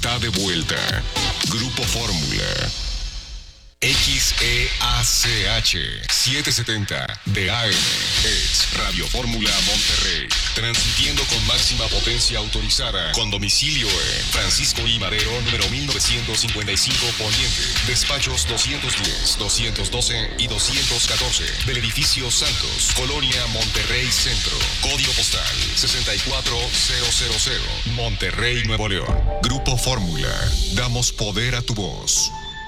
Está de vuelta. Grupo Fórmula. XEACH 770 de AM es Radio Fórmula Monterrey, transmitiendo con máxima potencia autorizada, con domicilio en Francisco I. Madero, número 1955 Poniente, despachos 210, 212 y 214 del edificio Santos, Colonia Monterrey Centro, código postal 64000, Monterrey, Nuevo León. Grupo Fórmula, damos poder a tu voz.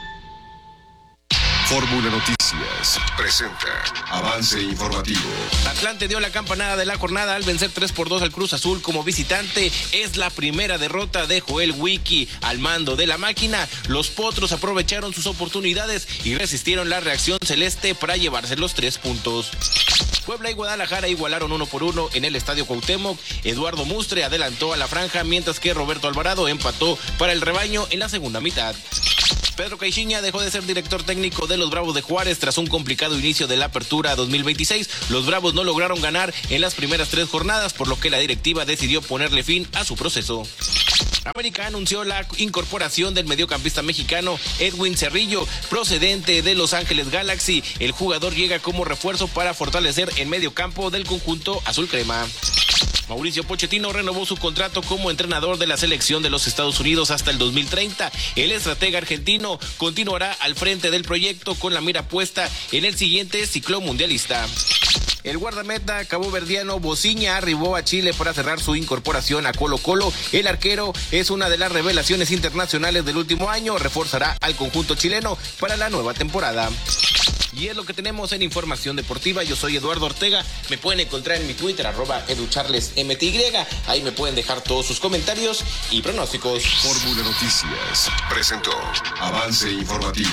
Fórmula Noticias presenta avance informativo. Atlante dio la campanada de la jornada al vencer 3-2 al Cruz Azul como visitante. Es la primera derrota de Joel Wiki al mando de la máquina. Los potros aprovecharon sus oportunidades y resistieron la reacción celeste para llevarse los 3 puntos. Puebla y Guadalajara igualaron 1-1 en el Estadio Cuauhtémoc. Eduardo Mustre adelantó a la franja, mientras que Roberto Alvarado empató para el rebaño en la segunda mitad. Pedro Caixinha dejó de ser director técnico de los Bravos de Juárez tras un complicado inicio de la apertura 2026. Los Bravos no lograron ganar en las primeras 3 jornadas, por lo que la directiva decidió ponerle fin a su proceso. América anunció la incorporación del mediocampista mexicano Edwin Cerrillo, procedente de Los Ángeles Galaxy. El jugador llega como refuerzo para fortalecer el mediocampo del conjunto azul crema. Mauricio Pochettino renovó su contrato como entrenador de la selección de los Estados Unidos hasta el 2030. El estratega argentino continuará al frente del proyecto con la mira puesta en el siguiente ciclo mundialista. El guardameta caboverdiano Bociña arribó a Chile para cerrar su incorporación a Colo-Colo. El arquero es una de las revelaciones internacionales del último año. Reforzará al conjunto chileno para la nueva temporada. Y es lo que tenemos en Información Deportiva. Yo soy Eduardo Ortega. Me pueden encontrar en mi Twitter, @educharlesmty. Ahí me pueden dejar todos sus comentarios y pronósticos. Fórmula Noticias presentó avance informativo.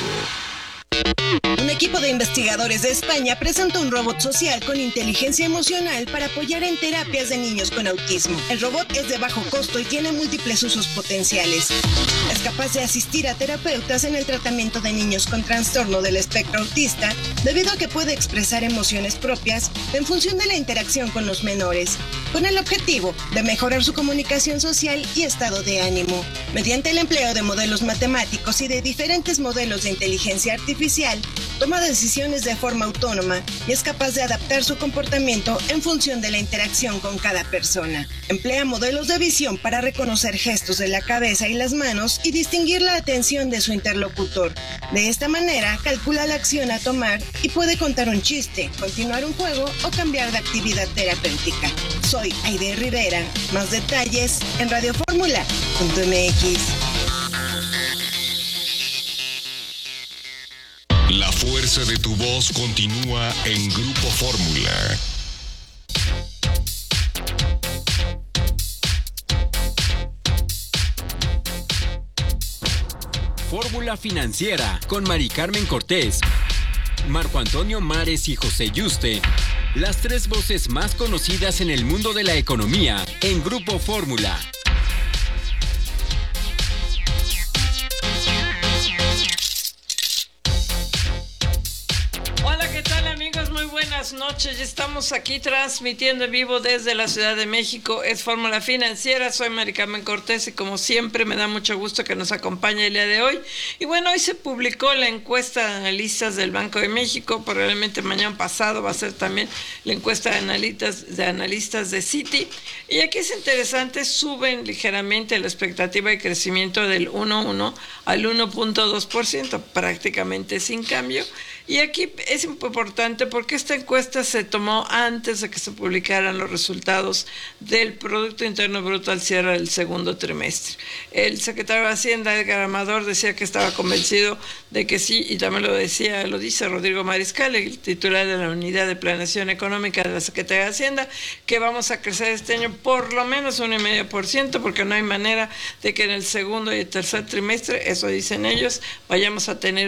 Un equipo de investigadores de España presentó un robot social con inteligencia emocional para apoyar en terapias de niños con autismo. El robot es de bajo costo y tiene múltiples usos potenciales. Es capaz de asistir a terapeutas en el tratamiento de niños con trastorno del espectro autista, debido a que puede expresar emociones propias en función de la interacción con los menores, con el objetivo de mejorar su comunicación social y estado de ánimo. Mediante el empleo de modelos matemáticos y de diferentes modelos de inteligencia artificial, toma decisiones de forma autónoma y es capaz de adaptar su comportamiento en función de la interacción con cada persona. Emplea modelos de visión para reconocer gestos de la cabeza y las manos y distinguir la atención de su interlocutor. De esta manera, calcula la acción a tomar y puede contar un chiste, continuar un juego o cambiar de actividad terapéutica. Soy Aide Rivera. Más detalles en radioformula.mx. La fuerza de tu voz continúa en Grupo Fórmula. Fórmula Financiera con Mari Carmen Cortés, Marco Antonio Mares y José Yuste. Las 3 voces más conocidas en el mundo de la economía en Grupo Fórmula. Buenas noches, ya estamos aquí transmitiendo en vivo desde la Ciudad de México. Es Fórmula Financiera, soy Mari Carmen Cortés y como siempre me da mucho gusto que nos acompañe el día de hoy. Y bueno, hoy se publicó la encuesta de analistas del Banco de México, probablemente mañana pasado va a ser también la encuesta de analistas de Citi. Y aquí es interesante, suben ligeramente la expectativa de crecimiento del 1.1 al 1.2%, prácticamente sin cambio. Y aquí es importante porque esta encuesta se tomó antes de que se publicaran los resultados del Producto Interno Bruto al cierre del segundo trimestre. El secretario de Hacienda, Edgar Amador, decía que estaba convencido de que sí, y también lo dice Rodrigo Mariscal, el titular de la Unidad de Planeación Económica de la Secretaría de Hacienda, que vamos a crecer este año por lo menos 1.5%, porque no hay manera de que en el segundo y el tercer trimestre, eso dicen ellos, vayamos a tener un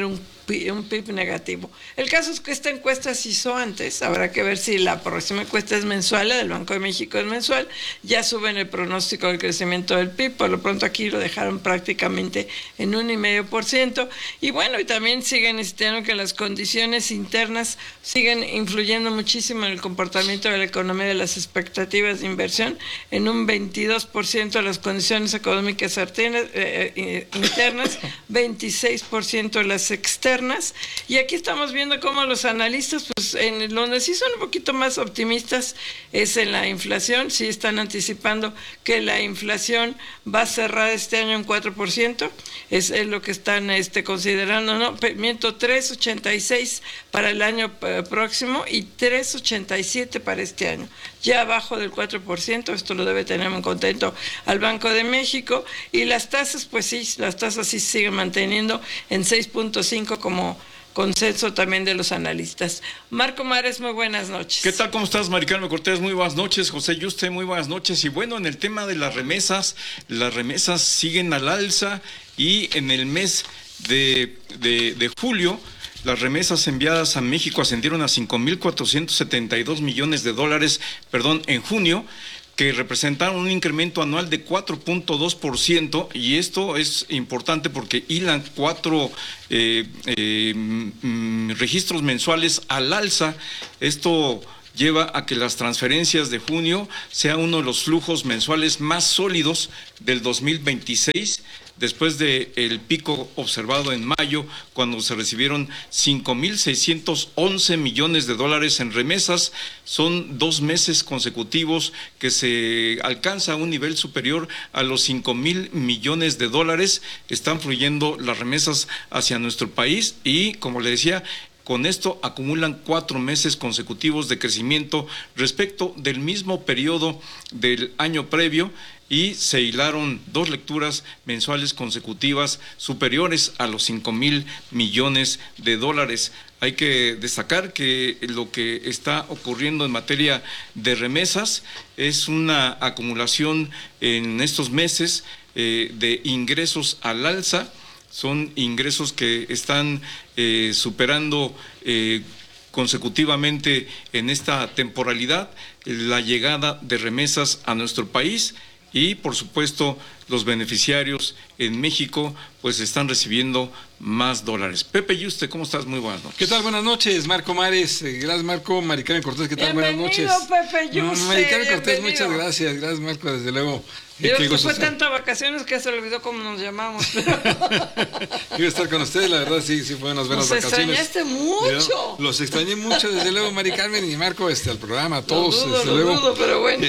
PIB negativo. El caso es que esta encuesta se hizo antes, habrá que ver si la próxima encuesta es mensual, la del Banco de México es mensual, ya suben el pronóstico del crecimiento del PIB, por lo pronto aquí lo dejaron prácticamente en 1,5%, y bueno, y también siguen insistiendo que las condiciones internas siguen influyendo muchísimo en el comportamiento de la economía, de las expectativas de inversión, en un 22% de las condiciones económicas internas, 26% las externas, y aquí estamos viendo cómo los analistas, pues en donde sí son un poquito más optimistas es en la inflación, sí están anticipando que la inflación va a cerrar este año en 4%, es lo que están considerando, no, miento, 3,86 para el año próximo y 3,87 para este año, ya abajo del 4%, esto lo debe tener muy contento al Banco de México, y las tasas, pues sí, las tasas sí siguen manteniendo en 6.5 como consenso también de los analistas. Marco Mares, muy buenas noches. ¿Qué tal? ¿Cómo estás, Mari Carmen Cortés? Muy buenas noches. José Yuste, muy buenas noches. Y bueno, en el tema de las remesas siguen al alza, y en el mes de julio, las remesas enviadas a México ascendieron a 5.472 millones de dólares, en junio, que representaron un incremento anual de 4.2%, y esto es importante porque hilan 4 registros mensuales al alza. Esto lleva a que las transferencias de junio sea uno de los flujos mensuales más sólidos del 2026, después del pico observado en mayo, cuando se recibieron 5.611 millones de dólares en remesas. Son 2 meses consecutivos que se alcanza un nivel superior a los 5.000 millones de dólares. Están fluyendo las remesas hacia nuestro país, y, como le decía, con esto acumulan 4 meses consecutivos de crecimiento respecto del mismo periodo del año previo, y se hilaron 2 lecturas mensuales consecutivas superiores a los 5.000 millones de dólares. Hay que destacar que lo que está ocurriendo en materia de remesas es una acumulación en estos meses de ingresos al alza. Son ingresos que están superando consecutivamente en esta temporalidad la llegada de remesas a nuestro país, y por supuesto los beneficiarios en México pues están recibiendo más dólares. Pepe Yuste, ¿cómo estás? Muy buenas noches. ¿Qué tal? Buenas noches, Marco Mares. Gracias, Marco. Mari Carmen Cortés, ¿qué tal? Buenas noches. Pepe Yuste, Mari Carmen Cortés, muchas gracias. Gracias, Marco, desde luego. Yo fue tanto a vacaciones que se olvidó cómo nos llamamos. Quiero estar con ustedes, la verdad, sí fueron unas buenas vacaciones. Nos extrañaste mucho. Los extrañé mucho, desde luego, Mari Carmen y Marco, al programa, a todos, lo dudo, pero bueno.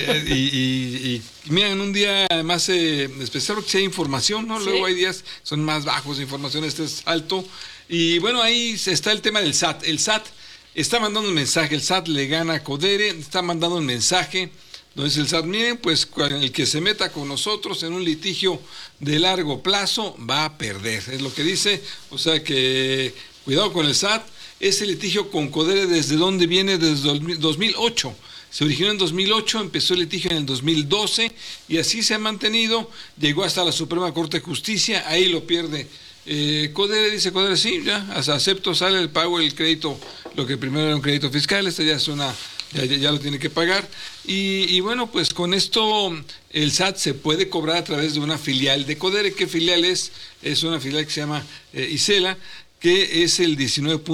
Y mira, en un día más especial, porque si hay información, ¿no? ¿Sí? Luego hay días son más bajos de información, este es alto. Y bueno, ahí está el tema del SAT. El SAT está mandando un mensaje, el SAT le gana a Codere, está mandando un mensaje. Entonces el SAT, miren, pues el que se meta con nosotros en un litigio de largo plazo va a perder, es lo que dice. O sea que cuidado con el SAT. Ese litigio con Codere, ¿desde dónde viene? Desde 2008. Se originó en 2008, empezó el litigio en el 2012 y así se ha mantenido. Llegó hasta la Suprema Corte de Justicia, ahí lo pierde Codere. Dice Codere, sí, ya acepto, sale el pago, el crédito, lo que primero era un crédito fiscal, este ya es ya lo tiene que pagar. Y bueno, pues con esto el SAT se puede cobrar a través de una filial de Codere. ¿Qué filial es? Es una filial que se llama Isela, que es el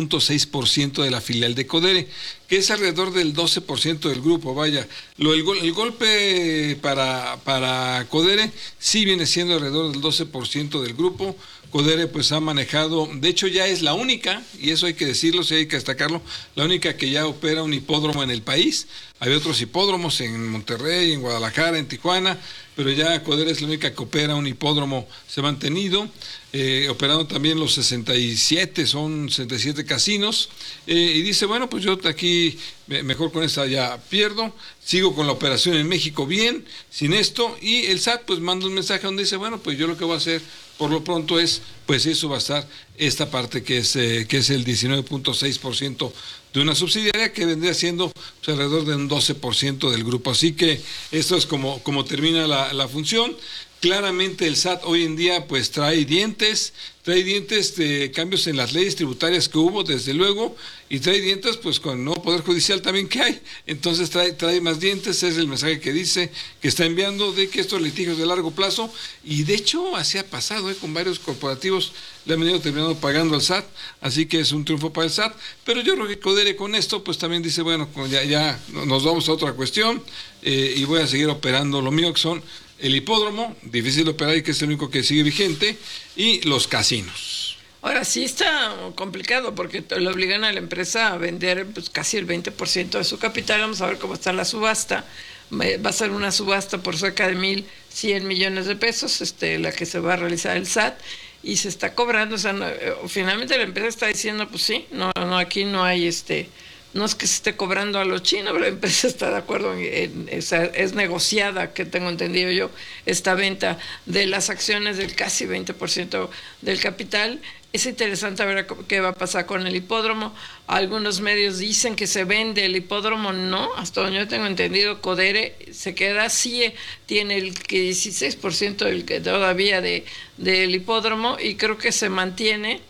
19.6% de la filial de Codere, que es alrededor del 12% del grupo. Vaya, el golpe para Codere sí viene siendo alrededor del 12% del grupo. Codere pues ha manejado, de hecho ya es la única, y eso hay que decirlo, sí hay que destacarlo, la única que ya opera un hipódromo en el país. Hay otros hipódromos en Monterrey, en Guadalajara, en Tijuana, pero ya Codere es la única que opera un hipódromo, se ha mantenido, operando también los 67 casinos, y dice, bueno, pues yo aquí mejor con esta ya pierdo, sigo con la operación en México bien, sin esto, y el SAT pues manda un mensaje donde dice, bueno, pues yo lo que voy a hacer por lo pronto es, pues eso va a estar esta parte que es el 19.6% de una subsidiaria que vendría siendo pues, alrededor de un 12% del grupo. Así que esto es como termina la función. Claramente el SAT hoy en día pues trae dientes de cambios en las leyes tributarias que hubo, desde luego, y trae dientes pues con el nuevo Poder Judicial también que hay. Entonces trae más dientes, es el mensaje que dice, que está enviando, de que estos litigios de largo plazo, y de hecho así ha pasado, con varios corporativos le han venido terminando pagando al SAT, así que es un triunfo para el SAT. Pero yo creo que Codere con esto pues también dice, bueno, ya nos vamos a otra cuestión, y voy a seguir operando lo mío, que son el hipódromo, difícil de operar y que es el único que sigue vigente, y los casinos. Ahora sí está complicado porque le obligan a la empresa a vender pues, casi el 20% de su capital. Vamos a ver cómo está la subasta. Va a ser una subasta por cerca de 1,100 millones de pesos, la que se va a realizar el SAT, y se está cobrando. O sea, finalmente la empresa está diciendo, pues sí, no aquí no hay no es que se esté cobrando a los chinos, pero la empresa está de acuerdo es negociada, que tengo entendido yo, esta venta de las acciones del casi 20% del capital. Es interesante ver qué va a pasar con el hipódromo. Algunos medios dicen que se vende el hipódromo, no, hasta donde yo tengo entendido, Codere se queda, sí tiene el 16% todavía del hipódromo, y creo que se mantiene.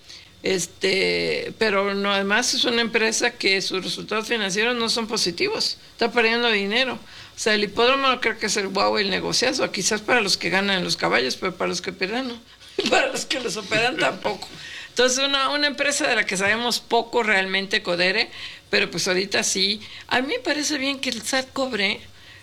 Pero no, además es una empresa que sus resultados financieros no son positivos, está perdiendo dinero. O sea, el hipódromo no creo que es el el negociazo, quizás para los que ganan los caballos, pero para los que pierden no, para los que los operan tampoco. Entonces una empresa de la que sabemos poco realmente, Codere, pero pues ahorita sí. A mí me parece bien que el SAT cobre,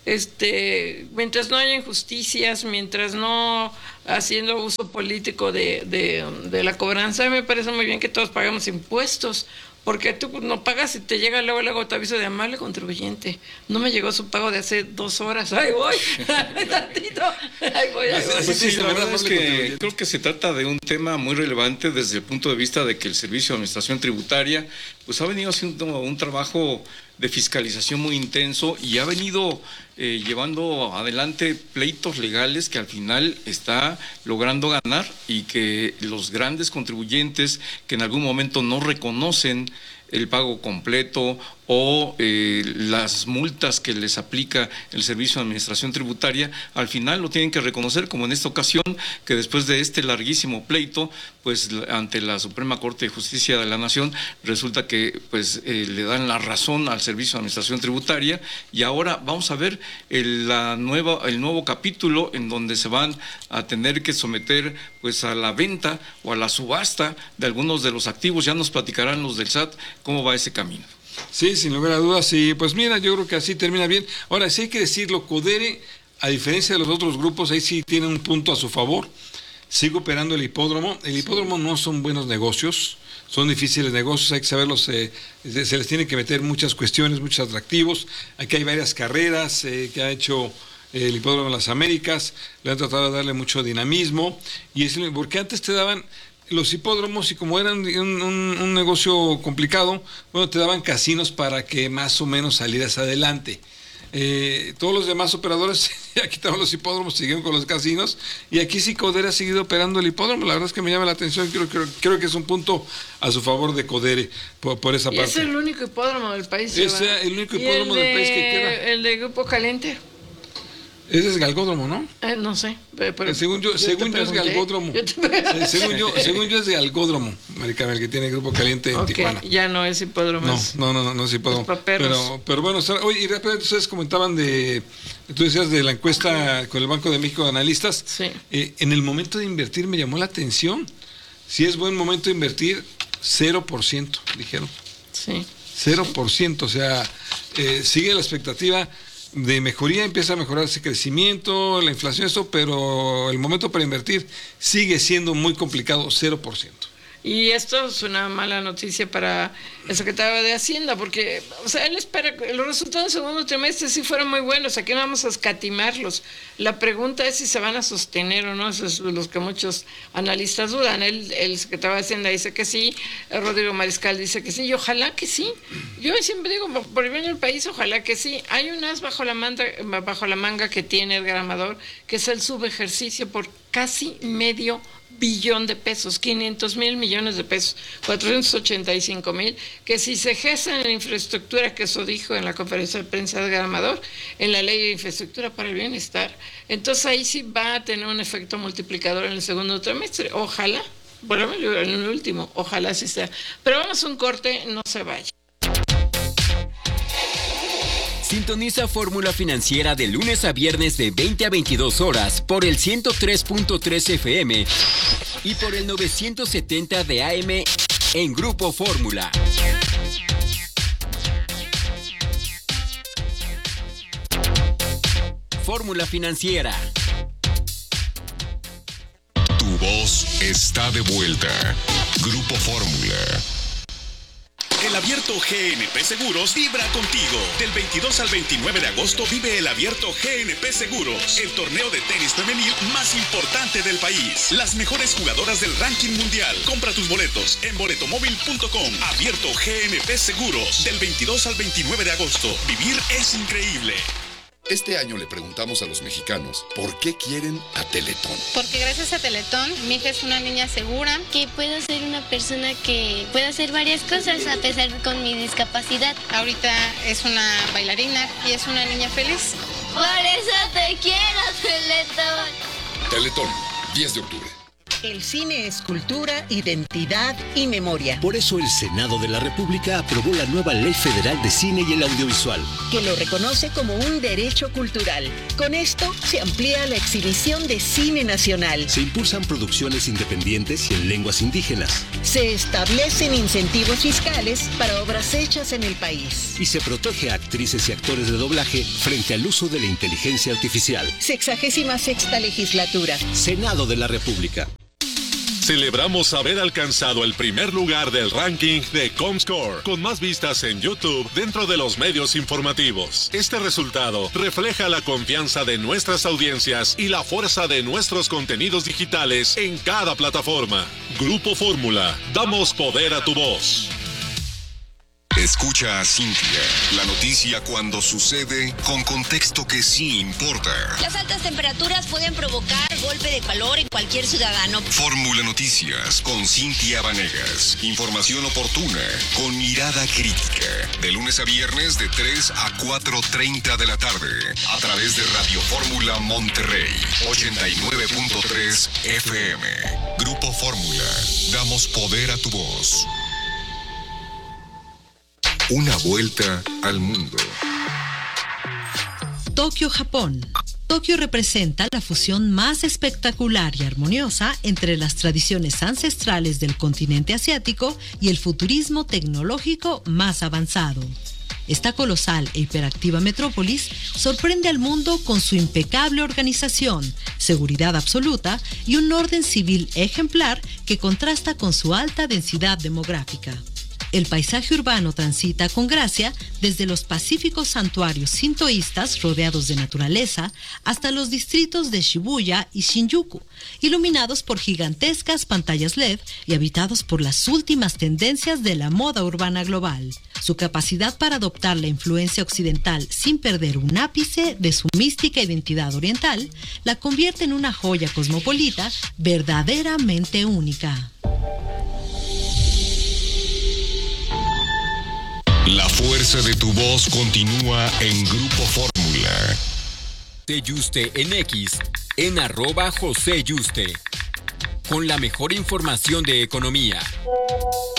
mientras no haya injusticias, mientras no haciendo uso político de la cobranza. Me parece muy bien que todos pagamos impuestos, porque tú no pagas y te llega luego te aviso de amable contribuyente. No me llegó su pago de hace 2 horas. ¡Ahí voy! ¡Tantito! ¡Ahí voy! Pues sí, la verdad es que creo que se trata de un tema muy relevante desde el punto de vista de que el Servicio de Administración Tributaria pues ha venido haciendo un trabajo de fiscalización muy intenso y ha venido llevando adelante pleitos legales que al final está logrando ganar, y que los grandes contribuyentes que en algún momento no reconocen el pago completo o las multas que les aplica el Servicio de Administración Tributaria, al final lo tienen que reconocer, como en esta ocasión, que después de este larguísimo pleito, pues ante la Suprema Corte de Justicia de la Nación, resulta que pues le dan la razón al Servicio de Administración Tributaria, y ahora vamos a ver el nuevo capítulo en donde se van a tener que someter pues a la venta o a la subasta de algunos de los activos. Ya nos platicarán los del SAT cómo va ese camino. Sí, sin lugar a dudas, sí, pues mira, yo creo que así termina bien. Ahora, sí hay que decirlo, Codere, a diferencia de los otros grupos, ahí sí tiene un punto a su favor. Sigue operando el hipódromo. El hipódromo no son buenos negocios, son difíciles negocios, hay que saberlos, se les tiene que meter muchas cuestiones, muchos atractivos. Aquí hay varias carreras que ha hecho el hipódromo de las Américas, le han tratado de darle mucho dinamismo, y es porque antes te daban los hipódromos, y como eran un negocio complicado, bueno, te daban casinos para que más o menos salieras adelante. Todos los demás operadores ya quitaron los hipódromos, siguieron con los casinos, y aquí sí Codere ha seguido operando el hipódromo. La verdad es que me llama la atención, creo que es un punto a su favor de Codere por esa parte. Es el único hipódromo del país. Es el único hipódromo del país que queda. El de Grupo Caliente. Ese es Galgódromo, ¿no? No sé. Pero según yo es Galgódromo. Según yo es de Galgódromo, Maricarmen, el que tiene Grupo Caliente en Tijuana. Ya no es hipódromo. No es hipódromo. Pero bueno, oye, y rápidamente ustedes comentaban tú decías de la encuesta con el Banco de México de analistas. Sí. En el momento de invertir me llamó la atención. Si es buen momento de invertir, 0%, dijeron. Sí. 0%, o sea, sigue la expectativa de mejoría, empieza a mejorar ese crecimiento, la inflación, pero el momento para invertir sigue siendo muy complicado, 0%. Y esto es una mala noticia para el secretario de Hacienda, porque, o sea, él espera que los resultados del segundo trimestre sí fueron muy buenos, aquí no vamos a escatimarlos. La pregunta es si se van a sostener o no, eso es lo que muchos analistas dudan. El secretario de Hacienda dice que sí, Rodrigo Mariscal dice que sí, y ojalá que sí. Yo siempre digo, por el bien del país, ojalá que sí. Hay un as bajo la manga que tiene Edgar Amador, que es el subejercicio por casi $500 billón de pesos, 500,000 millones de pesos, 485,000, que si se gesta en la infraestructura, que eso dijo en la conferencia de prensa de Amador, en la ley de infraestructura para el bienestar, entonces ahí sí va a tener un efecto multiplicador en el segundo trimestre. Ojalá, bueno, en el último, ojalá sí sea. Pero vamos a un corte, no se vaya. Sintoniza Fórmula Financiera de lunes a viernes de 20 a 22 horas por el 103.3 FM y por el 970 de AM en Grupo Fórmula. Fórmula Financiera. Tu voz está de vuelta. Grupo Fórmula. El Abierto GNP Seguros vibra contigo. Del 22 al 29 de agosto vive el Abierto GNP Seguros, el torneo de tenis femenil más importante del país. Las mejores jugadoras del ranking mundial. Compra tus boletos en boletomóvil.com. Abierto GNP Seguros. Del 22 al 29 de agosto. Vivir es increíble. Este año le preguntamos a los mexicanos por qué quieren a Teletón. Porque gracias a Teletón, mi hija es una niña segura. Que puedo ser una persona que pueda hacer varias cosas a pesar con mi discapacidad. Ahorita es una bailarina y es una niña feliz. Por eso te quiero, Teletón. Teletón, 10 de octubre. El cine es cultura, identidad y memoria. Por eso el Senado de la República aprobó la nueva Ley Federal de Cine y el Audiovisual, que lo reconoce como un derecho cultural. Con esto se amplía la exhibición de cine nacional. Se impulsan producciones independientes y en lenguas indígenas. Se establecen incentivos fiscales para obras hechas en el país. Y se protege a actrices y actores de doblaje frente al uso de la inteligencia artificial. 66ª legislatura. Senado de la República. Celebramos haber alcanzado el primer lugar del ranking de Comscore, con más vistas en YouTube dentro de los medios informativos. Este resultado refleja la confianza de nuestras audiencias y la fuerza de nuestros contenidos digitales en cada plataforma. Grupo Fórmula, damos poder a tu voz. Escucha a Cintia, la noticia cuando sucede con contexto que sí importa. Las altas temperaturas pueden provocar golpe de calor en cualquier ciudadano. Fórmula Noticias con Cintia Vanegas. Información oportuna con mirada crítica. De lunes a viernes de 3 a 4:30 de la tarde. A través de Radio Fórmula Monterrey 89.3 FM. Grupo Fórmula. Damos poder a tu voz. Una vuelta al mundo. Tokio, Japón. Tokio representa la fusión más espectacular y armoniosa entre las tradiciones ancestrales del continente asiático y el futurismo tecnológico más avanzado. Esta colosal e hiperactiva metrópolis sorprende al mundo con su impecable organización, seguridad absoluta y un orden civil ejemplar que contrasta con su alta densidad demográfica. El paisaje urbano transita con gracia desde los pacíficos santuarios sintoístas rodeados de naturaleza hasta los distritos de Shibuya y Shinjuku, iluminados por gigantescas pantallas LED y habitados por las últimas tendencias de la moda urbana global. Su capacidad para adoptar la influencia occidental sin perder un ápice de su mística identidad oriental la convierte en una joya cosmopolita verdaderamente única. La fuerza de tu voz continúa en Grupo Fórmula. José Yuste en X, en @José Yuste. Con la mejor información de economía.